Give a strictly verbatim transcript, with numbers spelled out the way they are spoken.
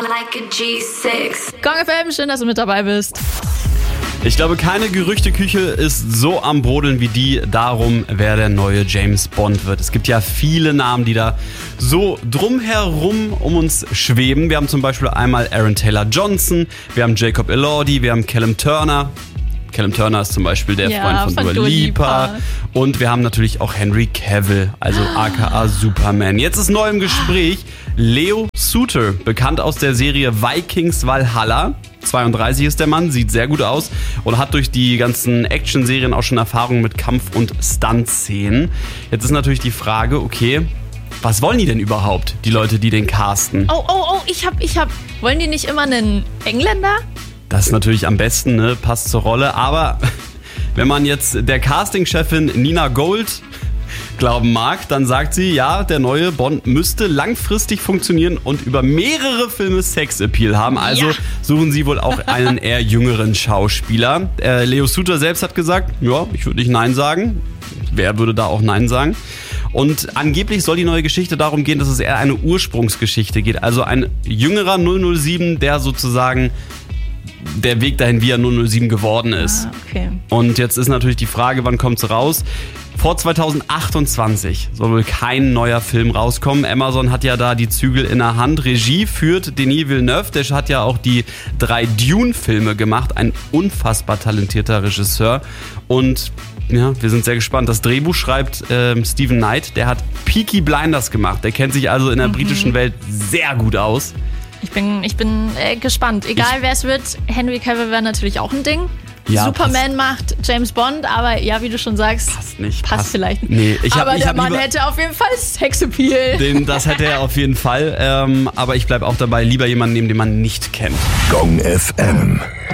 Like a G six. Gong F M, schön, dass du mit dabei bist. Ich glaube, keine Gerüchteküche ist so am Brodeln wie die darum, wer der neue James Bond wird. Es gibt ja viele Namen, die da so drumherum um uns schweben. Wir haben zum Beispiel einmal Aaron Taylor Johnson, wir haben Jacob Elordi, wir haben Callum Turner. Callum Turner ist zum Beispiel der Ja, Freund von, von Dua Dua Lipa. Lipa. Und wir haben natürlich auch Henry Cavill, also aka Superman. Jetzt ist neu im Gespräch Leo Suter, bekannt aus der Serie Vikings Valhalla. zweiunddreißig ist der Mann, sieht sehr gut aus und hat durch die ganzen Action-Serien auch schon Erfahrung mit Kampf- und Stunt-Szenen. Jetzt ist natürlich die Frage, okay, was wollen die denn überhaupt, die Leute, die den casten? Oh, oh, oh, ich hab, ich hab. Wollen die nicht immer einen Engländer? Das ist natürlich am besten, ne? Passt zur Rolle. Aber wenn man jetzt der Casting-Chefin Nina Gold glauben mag, dann sagt sie, ja, der neue Bond müsste langfristig funktionieren und über mehrere Filme Sexappeal haben. Also Ja. suchen sie wohl auch einen eher jüngeren Schauspieler. Äh, Leo Suter selbst hat gesagt, ja, ich würde nicht Nein sagen. Wer würde da auch Nein sagen? Und angeblich soll die neue Geschichte darum gehen, dass es eher eine Ursprungsgeschichte geht. Also ein jüngerer null null sieben, der sozusagen der Weg dahin, wie er null null sieben geworden ist. Ah, okay. Und jetzt ist natürlich die Frage, wann kommt's raus? Vor zweitausendachtundzwanzig soll wohl kein neuer Film rauskommen. Amazon hat ja da die Zügel in der Hand. Regie führt Denis Villeneuve, der hat ja auch die drei Dune-Filme gemacht. Ein unfassbar talentierter Regisseur. Und ja, wir sind sehr gespannt. Das Drehbuch schreibt ähm, Stephen Knight, der hat Peaky Blinders gemacht. Der kennt sich also in der Mhm. britischen Welt sehr gut aus. Ich bin, ich bin äh, gespannt. Egal wer es wird, Henry Cavill wäre natürlich auch ein Ding. Ja, Superman macht James Bond, aber ja, wie du schon sagst, Passt nicht. passt vielleicht nicht. Nee, ich hab, aber ich der hab Mann lieber, hätte auf jeden Fall Sexappeal. den, das hätte er auf jeden Fall. Ähm, aber ich bleib auch dabei, lieber jemanden nehmen, den man nicht kennt. Gong F M.